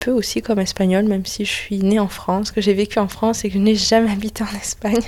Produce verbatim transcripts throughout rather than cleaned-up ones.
Peu aussi comme espagnole, même si je suis née en France, que j'ai vécu en France et que je n'ai jamais habité en Espagne.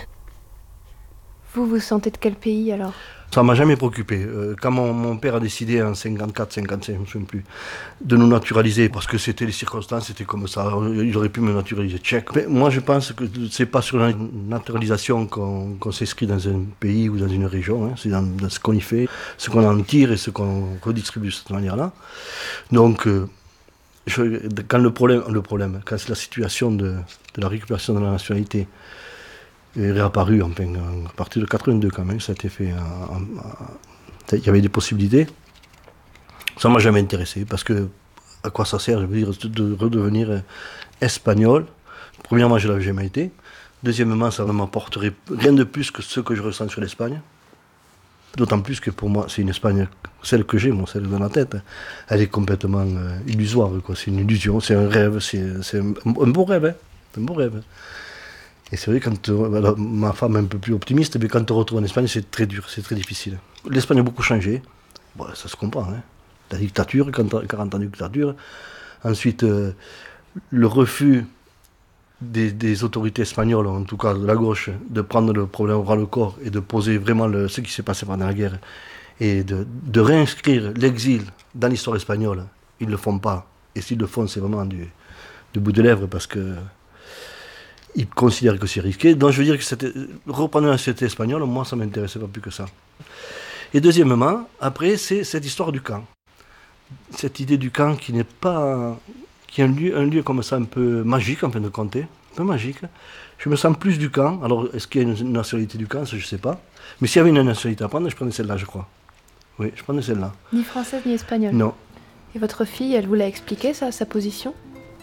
Vous vous sentez de quel pays alors? Ça ne m'a jamais préoccupé. Euh, Quand mon, mon père a décidé en cinquante-quatre cinquante-cinq, je ne me souviens plus, de nous naturaliser, parce que c'était les circonstances, c'était comme ça, il aurait pu me naturaliser tchèque. Mais moi je pense que c'est pas sur la naturalisation qu'on qu'on s'inscrit dans un pays ou dans une région, hein. C'est dans, dans ce qu'on y fait, ce qu'on en tire et ce qu'on redistribue de cette manière-là. Donc euh, je, quand le problème, le problème, quand c'est la situation de, de la récupération de la nationalité est réapparu enfin, à partir de quatre-vingt-deux quand même, ça a été fait. En, en, en, il y avait des possibilités. Ça ne m'a jamais intéressé parce que à quoi ça sert, je veux dire, de redevenir espagnol. Premièrement, je ne l'avais jamais été. Deuxièmement, ça ne m'apporterait rien de plus que ce que je ressens sur l'Espagne. D'autant plus que pour moi, c'est une Espagne, celle que j'ai, moi, celle dans la tête. Elle est complètement euh, illusoire, quoi. C'est une illusion, c'est un rêve, c'est, c'est un, un beau rêve, hein, un beau rêve. Et c'est vrai, quand alors, ma femme est un peu plus optimiste, mais quand on retrouve en Espagne, c'est très dur, c'est très difficile. L'Espagne a beaucoup changé, bon, ça se comprend, hein. La dictature, quarante ans de dictature. Ensuite, euh, le refus des, des autorités espagnoles, en tout cas de la gauche, de prendre le problème au bras le corps et de poser vraiment le, ce qui s'est passé pendant la guerre et de, de réinscrire l'exil dans l'histoire espagnole. Ils ne le font pas. Et s'ils le font, c'est vraiment du, du bout des lèvres parce que ils considèrent que c'est risqué. Donc je veux dire que c'était, reprendre la société espagnole, moi ça ne m'intéressait pas plus que ça. Et deuxièmement, après, c'est cette histoire du camp. Cette idée du camp qui n'est pas... qui est un lieu, un lieu comme ça un peu magique en fin de compte, un peu magique. Je me sens plus du camp. Alors est-ce qu'il y a une nationalité du camp, ça je ne sais pas. Mais s'il y avait une nationalité à prendre, je prenais celle-là, je crois. Oui, je prenais celle-là. Ni française ni espagnole? Non. Et votre fille, elle vous l'a expliqué ça, sa position?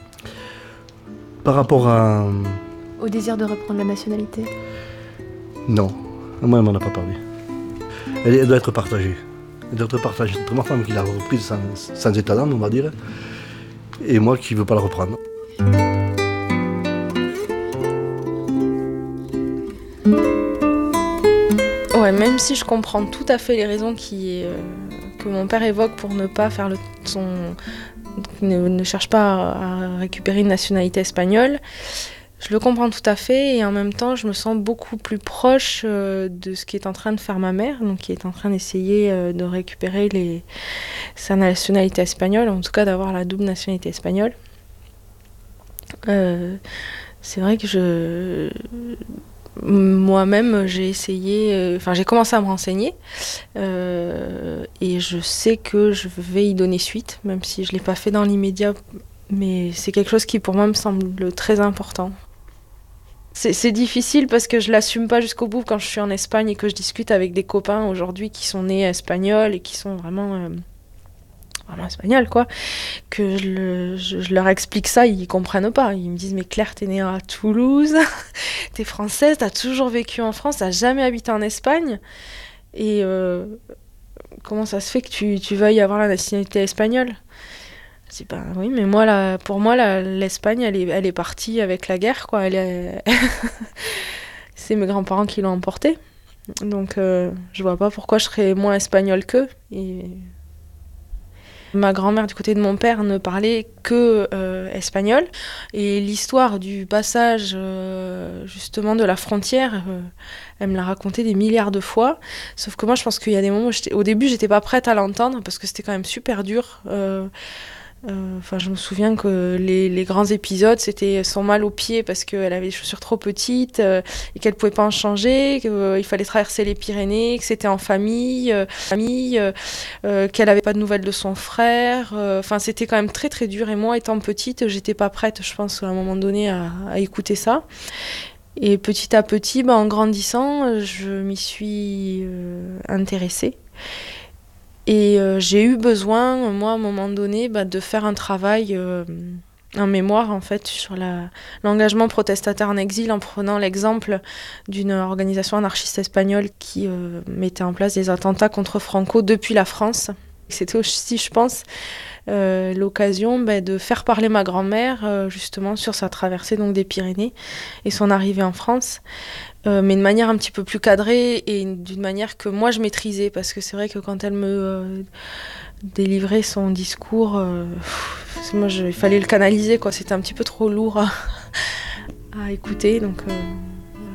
Par rapport à... Au désir de reprendre la nationalité? Non, moi elle m'en a pas parlé. Elle, elle doit être partagée. Elle doit être partagée entre ma femme qui l'a reprise sans, sans état d'âme, on va dire, et moi qui ne veux pas la reprendre. Ouais, même si je comprends tout à fait les raisons qui, euh, que mon père évoque pour ne pas faire le, son... ne, ne cherche pas à, à récupérer une nationalité espagnole, je le comprends tout à fait et en même temps je me sens beaucoup plus proche euh, de ce qu'est en train de faire ma mère, donc qui est en train d'essayer euh, de récupérer les... sa nationalité espagnole, en tout cas d'avoir la double nationalité espagnole. Euh, c'est vrai que je... moi-même j'ai essayé, enfin euh, j'ai commencé à me renseigner euh, et je sais que je vais y donner suite, même si je ne l'ai pas fait dans l'immédiat, mais c'est quelque chose qui pour moi me semble très important. C'est, c'est difficile parce que je l'assume pas jusqu'au bout quand je suis en Espagne et que je discute avec des copains aujourd'hui qui sont nés espagnols et qui sont vraiment, euh, vraiment espagnols, quoi. Que je, le, je, je leur explique ça, ils comprennent pas. Ils me disent, mais Claire, t'es née à Toulouse, t'es française, t'as toujours vécu en France, t'as jamais habité en Espagne. Et euh, comment ça se fait que tu, tu veuilles avoir la nationalité espagnole ? Je dis, ben oui, mais moi, là, pour moi, là, l'Espagne, elle est, elle est partie avec la guerre, quoi. Elle est... C'est mes grands-parents qui l'ont emportée. Donc, euh, je vois pas pourquoi je serais moins espagnole qu'eux. Et... ma grand-mère, du côté de mon père, ne parlait que euh, espagnol. Et l'histoire du passage, euh, justement, de la frontière, euh, elle me l'a raconté des milliards de fois. Sauf que moi, je pense qu'il y a des moments où, j'étais... au début, j'étais pas prête à l'entendre, parce que c'était quand même super dur. Euh... Enfin, euh, je me souviens que les, les grands épisodes, c'était son mal aux pieds parce qu'elle avait les chaussures trop petites euh, et qu'elle pouvait pas en changer, qu'il euh, fallait traverser les Pyrénées, que c'était en famille, euh, famille euh, euh, qu'elle avait pas de nouvelles de son frère. Enfin, euh, c'était quand même très très dur. Et moi, étant petite, j'étais pas prête, je pense, à un moment donné, à, à écouter ça. Et petit à petit, bah, en grandissant, je m'y suis euh, intéressée. Et euh, j'ai eu besoin, moi, à un moment donné, bah, de faire un travail, euh, un mémoire, en fait, sur la, l'engagement protestataire en exil, en prenant l'exemple d'une organisation anarchiste espagnole qui euh, mettait en place des attentats contre Franco depuis la France. C'était aussi, je pense, euh, l'occasion bah, de faire parler ma grand-mère, euh, justement, sur sa traversée donc, des Pyrénées et son arrivée en France. Euh, mais de manière un petit peu plus cadrée et d'une manière que moi je maîtrisais, parce que c'est vrai que quand elle me, euh, délivrer son discours. Euh, pff, moi, je, il fallait le canaliser, quoi. C'était un petit peu trop lourd à, à écouter, donc. Euh,